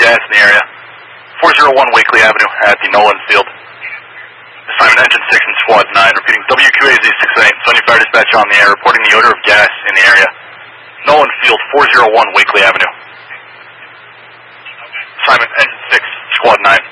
gas in the area. 401 Wakely Avenue at the Nolan Field. Assignment Engine 6 and Squad 9. Repeating, WQAZ 6-8. Sony Fire Dispatch on the air, reporting the odor of gas in the area. Nolan Field, 401 Wakely Avenue. Assignment Engine 6, Squad 9.